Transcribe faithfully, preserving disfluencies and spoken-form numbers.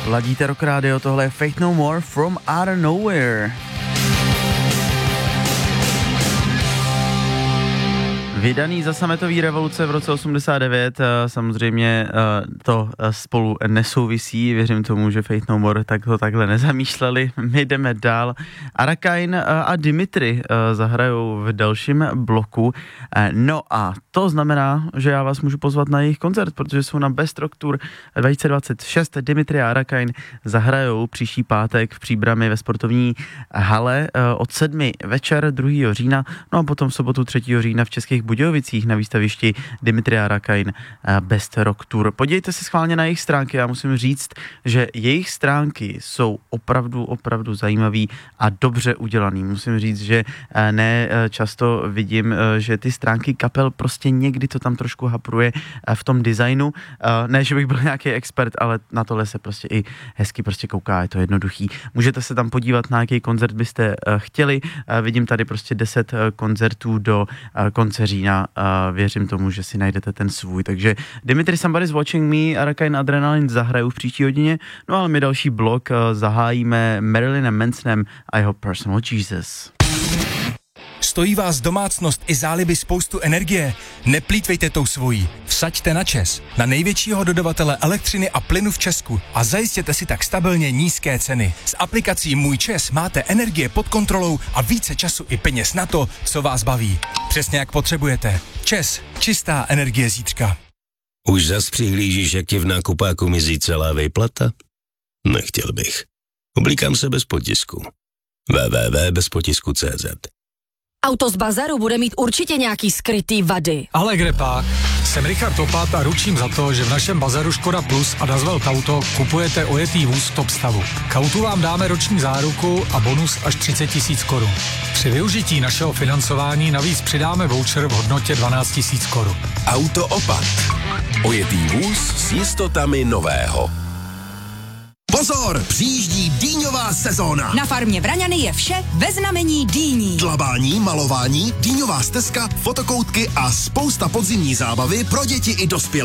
Ladíte Rock Radio, tohle je Faith No More from Outer Nowhere. Vydaný za sametové revoluce v roce osmdesát devět, samozřejmě to spolu nesouvisí, věřím tomu, že Faith No More tak to takhle nezamýšleli. My jdeme dál. Arakain a Dimitri zahrajou v dalším bloku. No a to znamená, že já vás můžu pozvat na jejich koncert, protože jsou na Best Rock Tour dva tisíce dvacet šest. Dimitri a Arakain zahrajou příští pátek v Příbrami ve sportovní hale od sedmi večer druhého října, no a potom v sobotu třetího října v Českých Budějovicích na výstavišti Dimitri a Arakain Best Rock Tour. Podívejte se schválně na jejich stránky, já musím říct, že jejich stránky jsou opravdu, opravdu zajímavý a dobře udělaný. Musím říct, že ne často vidím, že ty stránky kapel prostě někdy to tam trošku hapruje v tom designu. Ne, že bych byl nějaký expert, ale na tohle se prostě i hezky prostě kouká, je to jednoduchý. Můžete se tam podívat, na jaký koncert byste chtěli. Vidím tady prostě deset koncertů do konce října. Věřím tomu, že si najdete ten svůj. Takže Dimitri Somebody's Watching Me, Arakain Adrenaline zahrajou v příští hodině, no ale my další blok zahájíme Marilynem Mansonem a jeho Personal Jesus. Stojí vás domácnost i záliby spoustu energie? Neplýtvejte tou svojí. Vsaďte na ČEZ, na největšího dodavatele elektřiny a plynu v Česku a zajistěte si tak stabilně nízké ceny. S aplikací Můj ČEZ máte energie pod kontrolou a více času i peněz na to, co vás baví. Přesně jak potřebujete. ČEZ, čistá energie zítřka. Už zas přihlížíš, jak ti v nákupáku mizí celá vejplata? Nechtěl bych. Oblíkám se bez potisku. w w w tečka bez potisku tečka c z. Auto z bazaru bude mít určitě nějaký skrytý vady. Ale kde pak? Jsem Richard Topat a ručím za to, že v našem bazaru Škoda Plus a Dazwell Auto kupujete ojetý vůz v top stavu. K autu vám dáme roční záruku a bonus až třicet tisíc korun. Při využití našeho financování navíc přidáme voucher v hodnotě dvanáct tisíc korun. Auto Opat. Ojetý vůz s jistotami nového. Pozor, přijíždí dýňová sezóna. Na farmě Vraňany je vše ve znamení dýní. Dlabání, malování, dýňová stezka, fotokoutky a spousta podzimní zábavy pro děti i dospělé.